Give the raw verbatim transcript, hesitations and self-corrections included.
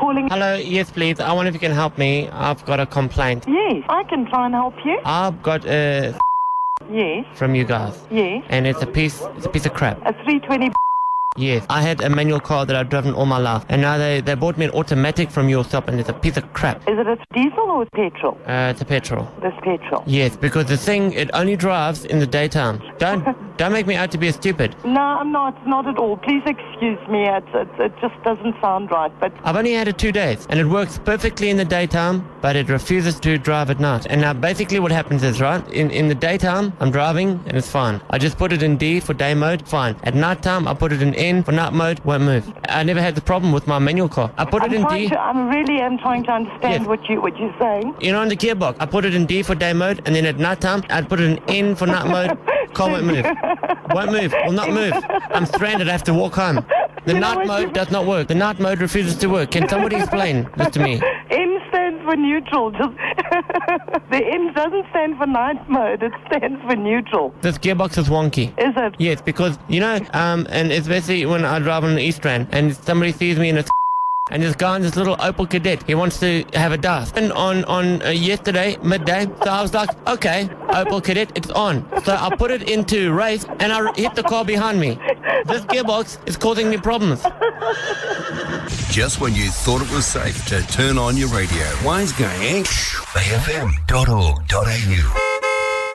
calling? Hello, yes please. I wonder if you can help me. I've got a complaint. Yes, I can try and help you. I've got a Yes, from you guys. yes. And it's a piece it's a piece of crap. A three twenty. Yes. I had a manual car that I've driven all my life. And now they, they bought me an automatic from your shop and it's a piece of crap. Is it a diesel or a petrol? Uh, it's a petrol. This petrol. Yes, because the thing, it only drives in the daytime. Don't don't make me out to be a stupid. No, I'm not. Not at all. Please excuse me. It, it, it just doesn't sound right. But I've only had it two days and it works perfectly in the daytime, but it refuses to drive at night. And now basically what happens is, right, in, in the daytime, I'm driving and it's fine. I just put it in D for day mode, fine. At nighttime, I put it in N for night mode, won't move. I never had the problem with my manual car. I put I'm it in trying D. to, I'm really am trying to understand Yes. what you what you're saying. You know, on the gearbox, I put it in D for day mode, and then at night time, I'd put it in N for night mode. Car won't move. Won't move. Will not move. I'm stranded. I have to walk home. The You know night what mode you- does not work. The night mode refuses to work. Can somebody explain this to me? N stands for neutral. Just the N doesn't stand for night mode. It stands for neutral. This gearbox is wonky. Is it? Yes, because, you know, um, and especially when I drive on the East Rand, and somebody sees me in a and this guy in this little Opel Kadett, he wants to have a dust. And on, on uh, yesterday, midday, so I was like, okay, Opel Kadett, it's on. So I put it into race, and I hit the car behind me. This gearbox is causing me problems. Just when you thought it was safe to turn on your radio. Wise going, A F M dot org dot A U.